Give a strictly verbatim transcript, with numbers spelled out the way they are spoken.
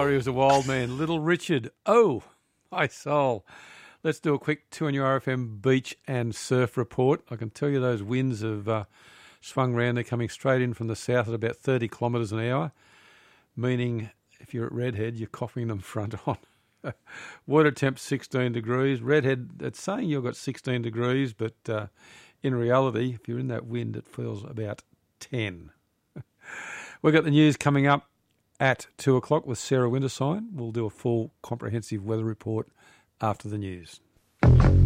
he was a wild man. Little Richard. Oh, my soul. Let's do a quick two on your R F M beach and surf report. I can tell you those winds have uh, swung round. They're coming straight in from the south at about thirty kilometres an hour, meaning if you're at Redhead, you're coughing them front on. Water temp sixteen degrees. Redhead, it's saying you've got sixteen degrees, but uh, in reality, if you're in that wind, it feels about ten. We've got the news coming up at two o'clock with Sarah Wintersign. We'll do a full comprehensive weather report after the news.